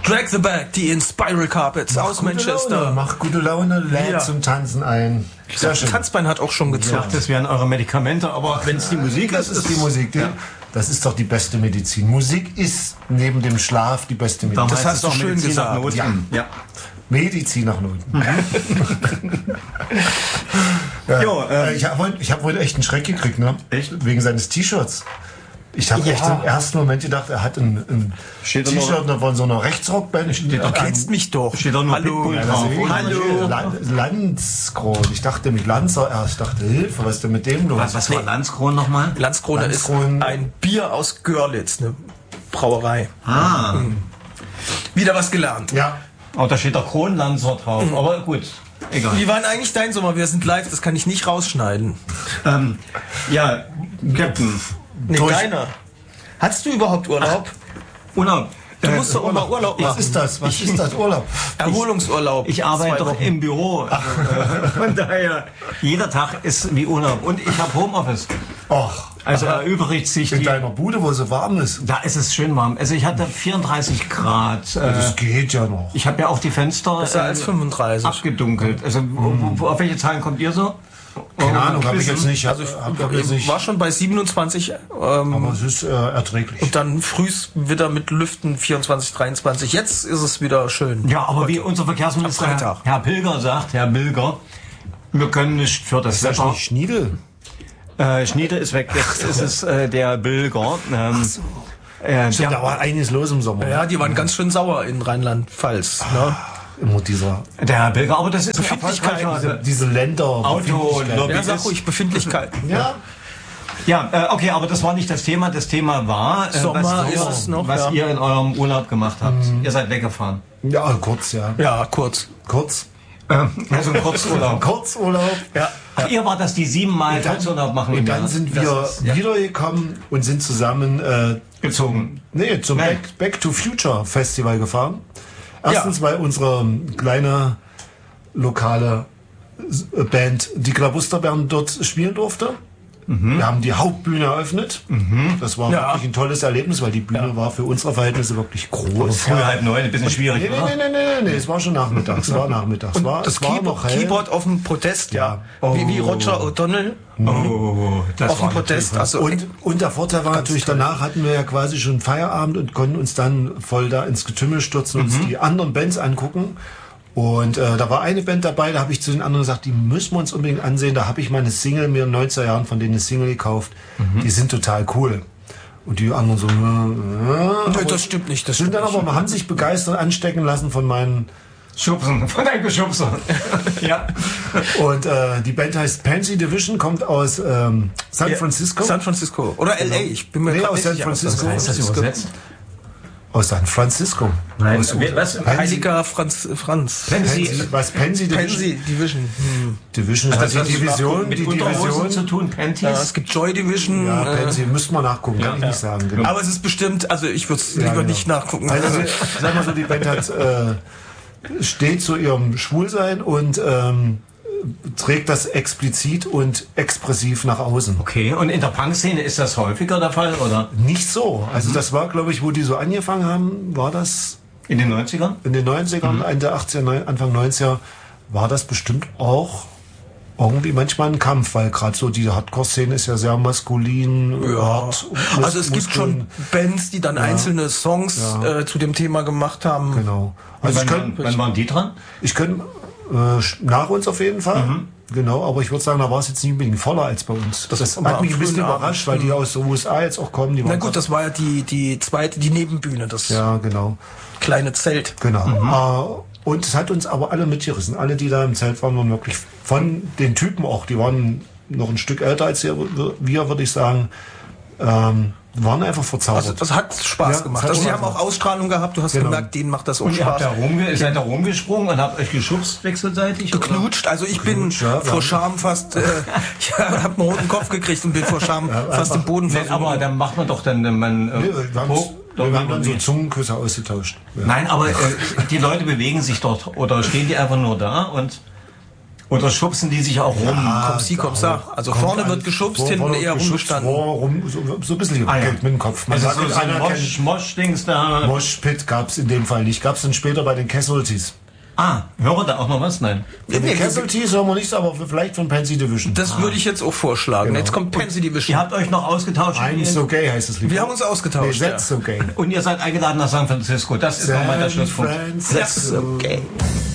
Drag the Back, die Inspiral Carpets aus Manchester. Mach gute Laune, lädt zum Tanzen ein. Sehr schön. Tanzbein hat auch schon gezuckt. Das wären eure Medikamente, aber wenn es die Musik ist, ist die Musik. Ja. Das ist doch die beste Medizin. Musik ist neben dem Schlaf die beste Medizin. Das hast du schön Medizin gesagt. Ja. Medizin nach Noten. Ich hab wohl echt einen Schreck gekriegt, ne? Echt? Wegen seines T-Shirts. Ich habe echt im ersten Moment gedacht, er hat ein T-Shirt von so einer Rechtsrockband. Du kennst mich doch. Steht doch nur Hallo. Hallo. Landskron. Ich dachte mit Lanzer erst. Ich dachte, Hilfe, was ist denn mit dem los? Was war Landskron nochmal? Landskron ist ein Bier aus Görlitz, eine Brauerei. Wieder was gelernt. Ja. Oh, da steht doch Kronlanzer drauf, aber gut. Egal. Wie war denn eigentlich dein Sommer? Wir sind live, das kann ich nicht rausschneiden. Ja, Captain. Nee, deiner. Hattest du überhaupt Urlaub? Urlaub. Du musst doch immer Urlaub machen. Was ist das? Was ist das Urlaub? Erholungsurlaub. Ich arbeite doch im Büro. Von daher, jeder Tag ist wie Urlaub. Und ich habe Homeoffice. Och. Also erübrigt sich in deiner Bude, wo so warm ist. Da ist es schön warm. Also ich hatte 34 Grad. Das geht ja noch. Ich habe ja auch die Fenster besser als 35 abgedunkelt. Also auf welche Zahlen kommt ihr so? Keine Ahnung, habe ich jetzt nicht. Also war schon bei 27. Aber es ist erträglich. Und dann frühs wieder mit Lüften 24, 23. Jetzt ist es wieder schön. Ja, aber wie unser Verkehrsminister Herr Pilger sagt, Herr Pilger, wir können nicht für das Wetter. Ist das nicht Schniedel? Schniedel ist weg. Jetzt ist es der Pilger. Ach so. Stimmt, da war einiges los im Sommer. Ja, die waren ganz schön sauer in Rheinland-Pfalz. Ne? Immer dieser... Der Herr Pilger, aber das ist Befindlichkeiten. Diese Länder... Auto-Lobby. Ja, sag ruhig, Befindlichkeiten. Ja. Ja, okay, aber das war nicht das Thema. Das Thema war, was ihr in eurem Urlaub gemacht habt. Ihr seid weggefahren. Ja, kurz, ja. Ja, kurz. Also ein Kurzurlaub. Kurzurlaub. Ja. Ach, ihr war das, die 7-mal Kurzurlaub machen. Und dann sind wir wiedergekommen und sind zusammen gezogen. Nee, zum Back to Future Festival gefahren. Erstens, weil unsere kleine lokale Band, die Klabusterbären, dort spielen durfte. Wir haben die Hauptbühne eröffnet. Das war wirklich ein tolles Erlebnis, weil die Bühne war für unsere Verhältnisse wirklich groß. Früh 8:30, ein bisschen schwierig. Nee, es war schon nachmittags. Und das Keyboard auf dem Podest, wie Roger O'Donnell. Auf dem Podest. Also und der Vorteil war natürlich, danach hatten wir ja quasi schon Feierabend und konnten uns dann voll da ins Getümmel stürzen und uns die anderen Bands angucken. Und da war eine Band dabei, da habe ich zu den anderen gesagt, die müssen wir uns unbedingt ansehen. Da habe ich meine Single, mir in den 90er Jahren von denen eine Single gekauft. Die sind total cool. Und die anderen so... das stimmt nicht. Das sind dann aber, haben sich begeistert anstecken lassen von meinen... Schubsen, von deinem Geschubsen. Ja. Und die Band heißt Pansy Division, kommt aus San Francisco. San Francisco. Oder L.A., ich bin mir aus San Francisco. Was heißt das übersetzt? Aus San Francisco. Nein, was? Heiliger Franz. Pansy Division. Division ist also die Division. Mit Unterhosen zu tun, Panties? Ja, es gibt Joy Division. Ja, Pansy, müsste man nachgucken, kann ich nicht sagen. Genau. Aber es ist bestimmt, also ich würde es lieber nicht nachgucken. Also, sag mal so, die Band steht zu ihrem Schwulsein und trägt das explizit und expressiv nach außen. Okay, und in der Punk-Szene ist das häufiger der Fall, oder? Nicht so. Also das war, glaube ich, wo die so angefangen haben, war das... In den 90ern? In den 90ern, Ende 80er, Anfang 90er, war das bestimmt auch irgendwie manchmal ein Kampf, weil gerade so diese Hardcore-Szene ist ja sehr maskulin. Also es gibt schon Bands, die dann einzelne Songs zu dem Thema gemacht haben. Genau. Also wann waren die dran? Ich könnte nach uns auf jeden Fall. Genau, aber ich würde sagen, da war es jetzt nicht unbedingt voller als bei uns. Das hat mich ein bisschen überrascht, weil die aus den USA jetzt auch kommen. Na gut, das war ja die zweite, die Nebenbühne, das kleine Zelt. Genau. Und es hat uns aber alle mitgerissen. Alle, die da im Zelt waren, waren wirklich von den Typen auch, die waren noch ein Stück älter als wir, würde ich sagen, waren einfach verzaubert. Also das hat Spaß gemacht. Also die haben auch Ausstrahlung gehabt. Du hast gemerkt, denen macht das auch Spaß. Ihr seid da rumgesprungen und habt euch geschubst wechselseitig? Geknutscht. Also ich bin vor Scham fast... ich habe einen roten Kopf gekriegt und bin vor Scham fast im Boden versunken. Aber dann macht man doch dann... Wir haben dann so Zungenküsse ausgetauscht. Ja. Nein, aber die Leute bewegen sich dort oder stehen die einfach nur da und... Oder schubsen die sich auch rum? Komm, also vorne wird geschubst, hinten eher rumgestanden. So ein bisschen mit dem Kopf. Man sagt, so ein Mosch-Dings da. Mosh-Pit gab's in dem Fall nicht. Gab's dann später bei den Casualties. Hören wir da auch noch was? Nein. Von den Casualties hören wir nichts, aber vielleicht von Pansy Division. Das würde ich jetzt auch vorschlagen. Genau. Jetzt kommt Pansy Division. Ihr habt euch noch ausgetauscht? I'm so gay heißt es lieber. Wir haben uns ausgetauscht. Nee, that's so gay. Und ihr seid eingeladen nach San Francisco. Das ist nochmal der Schlusspunkt. That's so gay.